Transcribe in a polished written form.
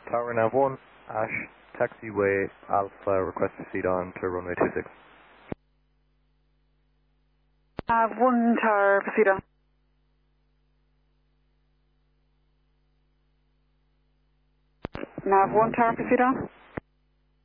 Tower Nav 1, Ash, taxiway Alpha, request to proceed on to runway 26. Nav 1 Tower, proceed on. Nav 1 Tower, proceed on.